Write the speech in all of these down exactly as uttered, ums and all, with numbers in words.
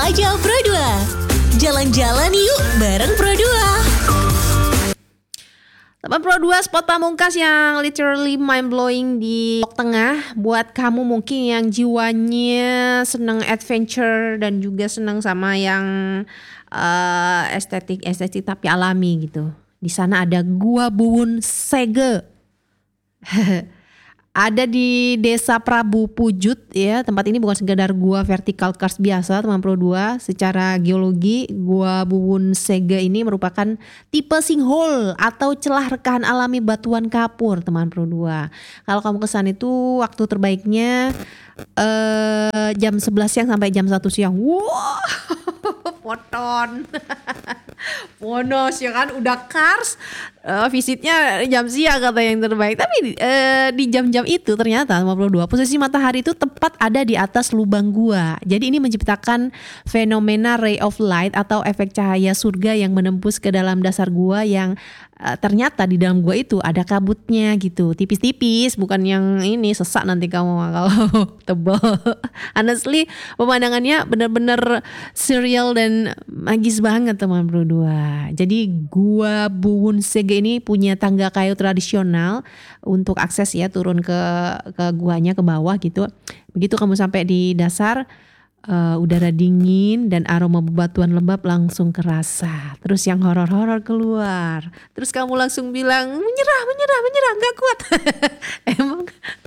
Jelajah Pro dua. Jalan-jalan yuk bareng Pro dua. Teman Pro dua, spot pamungkas yang literally mind blowing di Lombok Tengah. Buat kamu mungkin yang jiwanya senang adventure dan juga senang sama yang uh, estetik estetik tapi alami gitu. Di sana ada Gua Buwun Sege. Ada di Desa Prabu Pujut ya. Tempat ini bukan sekedar gua vertical karst biasa teman Pro dua. Secara geologi, Gua Buwun Sege ini merupakan tipe sinkhole atau celah rekahan alami batuan kapur teman Pro dua. Kalau kamu kesana itu waktu terbaiknya eh, jam sebelas siang sampai jam satu siang. Wow, foton. Bonus ya kan, udah kars, uh, visitnya jam siang kata yang terbaik. Tapi uh, di jam-jam itu ternyata lima puluh dua posisi matahari itu tepat ada di atas lubang gua. Jadi ini menciptakan fenomena ray of light atau efek cahaya surga yang menembus ke dalam dasar gua yang uh, ternyata di dalam gua itu ada kabutnya gitu, tipis-tipis, bukan yang ini sesak nanti kamu kalau tebal. Honestly pemandangannya benar-benar surreal dan magis banget teman Pro dua. Jadi Gua Buwun Sege ini punya tangga kayu tradisional untuk akses ya, turun ke ke guanya ke bawah gitu. Begitu kamu sampai di dasar, uh, udara dingin dan aroma bebatuan lembab langsung kerasa. Terus yang horor-horor keluar. Terus kamu langsung bilang menyerah, menyerah, menyerah, nggak kuat. Emang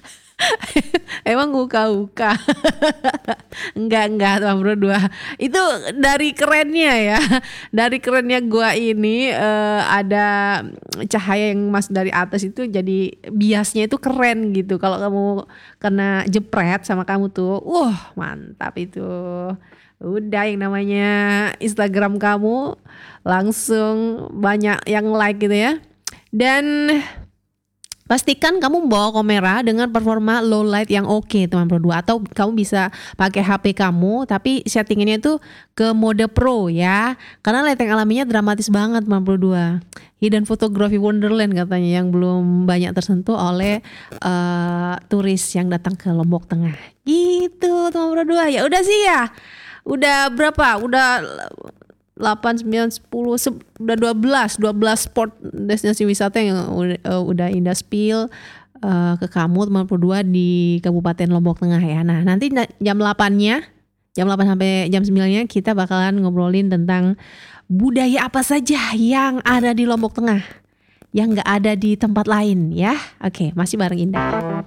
Emang uka-uka. Enggak, enggak teman Pro dua. Itu dari kerennya ya. Dari kerennya gua ini uh, ada cahaya yang masuk dari atas itu, jadi biasnya itu keren gitu. Kalau kamu kena jepret sama kamu tuh, wah mantap itu. Udah yang namanya Instagram kamu langsung banyak yang like gitu ya. Dan pastikan kamu bawa kamera dengan performa low light yang oke okay, teman Pro dua. Atau kamu bisa pakai H P kamu tapi settingannya itu ke mode pro ya. Karena lighting alaminya dramatis banget teman Pro dua. Hidden Photography Wonderland katanya yang belum banyak tersentuh oleh uh, turis yang datang ke Lombok Tengah. Gitu teman Pro dua. Ya udah sih ya. Udah berapa? Udah delapan, sembilan, sepuluh, udah dua belas spot destinasi wisata yang udah, uh, udah Indah spill uh, ke kamu teman Pro dua di Kabupaten Lombok Tengah ya. Nah nanti jam delapan-nya, jam delapan sampai jam sembilan-nya kita bakalan ngobrolin tentang budaya apa saja yang ada di Lombok Tengah yang gak ada di tempat lain ya. Oke, masih bareng Indah.